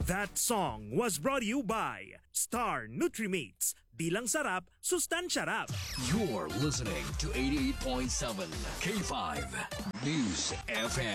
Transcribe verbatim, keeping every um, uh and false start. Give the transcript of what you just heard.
That song was brought to you by Star Nutrimates. Bilang sarap, sustansya rap. You're listening to eighty-eight point seven K five News F M.